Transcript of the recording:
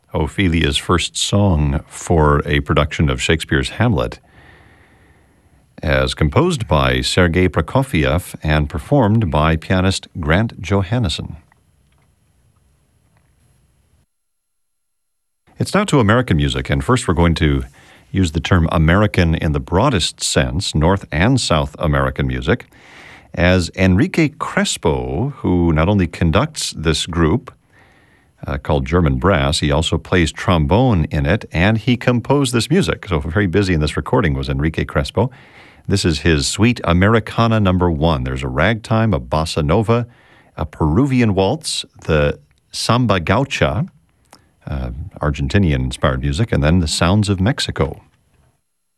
Ophelia's first song for a production of Shakespeare's Hamlet, as composed by Sergei Prokofiev and performed by pianist Grant Johannesson. It's now to American music, and first we're going to use the term American in the broadest sense, North and South American music, as Enrique Crespo, who not only conducts this group called German Brass, he also plays trombone in it, and he composed this music. So very busy in this recording was Enrique Crespo. This is his Suite Americana No. 1. There's a ragtime, a bossa nova, a Peruvian waltz, the samba gaucha, Argentinian-inspired music, and then the sounds of Mexico.